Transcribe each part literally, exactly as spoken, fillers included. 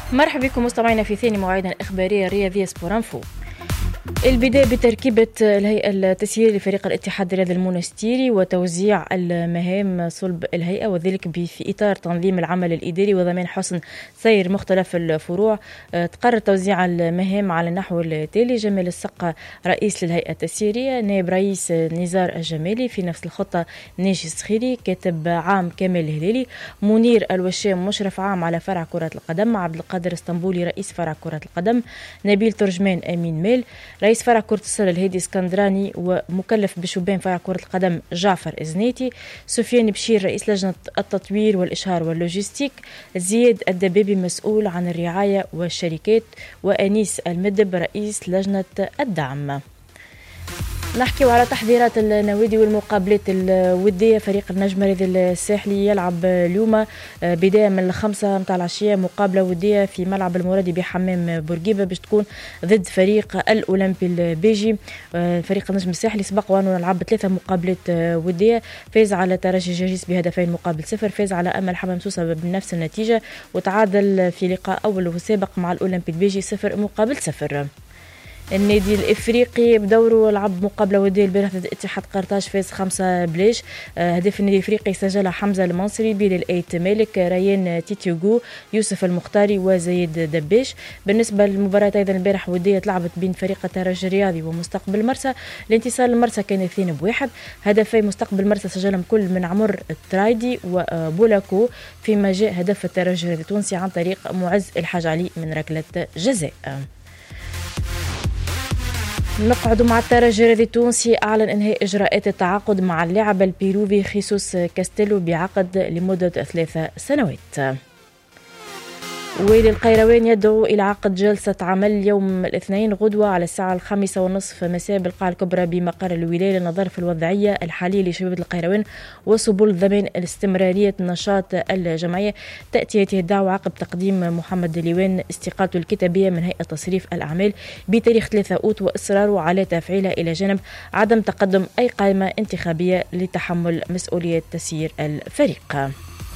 مرحبا بكم مستمعينا في ثاني موعدنا الإخبارية الرياضية سبورانفو. البداية بتركيبة الهيئة التسييرية لفريق الاتحاد الرياضي المونستيري وتوزيع المهام صلب الهيئة، وذلك في إطار تنظيم العمل الإداري وضمان حسن سير مختلف الفروع. تقرر توزيع المهام على النحو التالي: جمال السقة رئيس للهيئة التسييرية، نائب رئيس نزار الجمالي، في نفس الخطة ناجي السخيري، كاتب عام كامل الهلالي، منير الوشام مشرف عام على فرع كرة القدم، عبد القادر اسطنبولي رئيس فرع كرة القدم، نبيل ترجمان أمين مال، رئيس فرع كرة السلة الهادي اسكندراني ومكلف بشبان فرع كرة القدم جعفر إزنيتي، سفيان بشير رئيس لجنة التطوير والإشهار واللوجستيك، زياد الدبابي مسؤول عن الرعاية والشركات، وأنيس المدب رئيس لجنة الدعم. نحكي على تحضيرات النوادي والمقابلات الودية. فريق النجم الرياضي الساحلي يلعب اليوم بداية من الخمسة متاع العشية مقابلة ودية في ملعب المرادي بحمام بورقيبة باش تكون ضد فريق الأولمبي البيجي. فريق النجم الساحلي سبق وأنه لعب ثلاثة مقابلات ودية، فاز على ترجي جرجيس بهدفين مقابل صفر، فاز على أمل حمام سوسة بنفس النتيجة، وتعادل في لقاء أول وسابق مع الأولمبي البيجي صفر مقابل صفر. النادي الافريقي بدوره لعب مقابله وديه البارح ضد اتحاد قرطاج، فاز خمسة بلاش. هدف النادي الافريقي سجلها حمزه المنصري، بيل ايت مالك، ريان تيتيوغو، يوسف المختاري وزيد دباش. بالنسبه للمباراه ايضا البارح وديه تلعبت بين فريق الترجي الرياضي ومستقبل مرسى، الانتصار المرسى كان اثنين بواحد. هدفي مستقبل مرسى سجلهم كل من عمر الترايدي وبولاكو، فيما جاء هدف الترجي الرياضي التونسي عن طريق معز الحاج علي من ركله جزاء. نقعد مع الترجي الرياضي التونسي، أعلن إنهاء إجراءات التعاقد مع اللاعب البيروفي خيسوس كاستيلو بعقد لمدة ثلاث سنوات. ويلي القيروان يدعو إلى عقد جلسة عمل يوم الاثنين غدوة على الساعة الخامسة والنصف مساء بالقاعة الكبرى بمقر الولاية للنظر في الوضعية الحالية لشباب القيروان وسبل ضمان استمرارية نشاط الجمعية. تأتي هذه الدعوة عقب تقديم محمد دليوان استقالته الكتابية من هيئة تصريف الأعمال بتاريخ ثلاثة أوت وإصراره على تفعيلها إلى جانب عدم تقدم أي قائمة انتخابية لتحمل مسؤولية تسيير الفريق.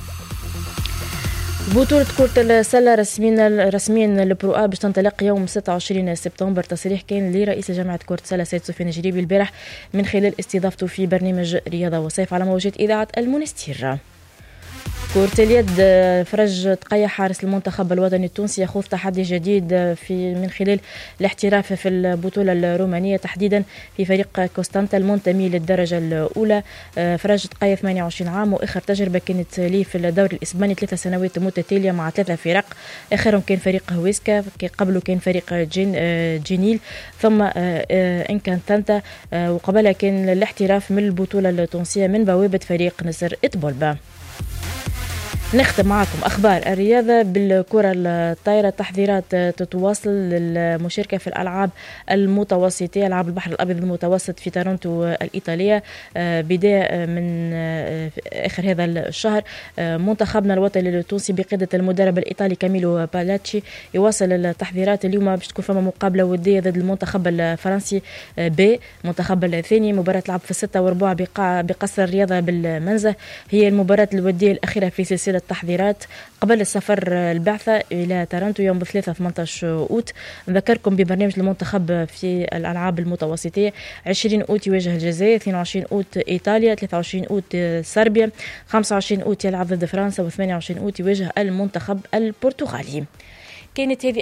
بطولة كرة السلة رسميا رسميا البرو باش تنطلق يوم ستة وعشرين سبتمبر. تصريح كان لرئيس جامعة كرة السلة سيد سفيان الجريبي البارح من خلال استضافته في برنامج رياضة وصيف على موجات إذاعة المونستير. كرة اليد، فرج تقيا حارس المنتخب الوطني التونسي يخوض تحدي جديد في من خلال الاحتراف في البطولة الرومانية، تحديدا في فريق كوستانتا المنتمي للدرجة الأولى. فرج تقيا ثمانية وعشرين عام، وآخر تجربة كانت ليه في الدوري الإسباني ثلاثة سنوات متتالية مع ثلاثة فرق، آخرهم كان فريق هويسكا، قبله كان فريق جين جينيل، ثم إنكانتانتا، وقبلها كان الاحتراف من البطولة التونسية من بوابة فريق نصر إطبولبا. نختم معكم أخبار الرياضة بالكرة الطايرة. تحضيرات تتواصل للمشاركة في الألعاب المتوسطية، ألعاب البحر الأبيض المتوسط في تورنتو الإيطالية بداية من آخر هذا الشهر. منتخبنا الوطني التونسي بقيادة المدرب الإيطالي كاميلو بالاتشي يواصل التحضيرات. اليوم باش تكون فما مقابلة ودية ضد المنتخب الفرنسي ب منتخب الثاني، مباراة تلعب في الستة وربع بقصر الرياضة بالمنزه، هي المباراة الودية الأخيرة في سلسلة التحضيرات قبل السفر البعثة إلى تورنتو يوم ثلاثة ثمانية عشر أوت. نذكركم ببرنامج المنتخب في الألعاب المتوسطية: عشرين أوت يواجه الجزائر، اثنين وعشرين أوت إيطاليا، ثلاثة وعشرين أوت صربيا، خمسة وعشرين أوت يلعب ضد فرنسا، و ثمانية وعشرين أوت يواجه المنتخب البرتغالي. كانت هذه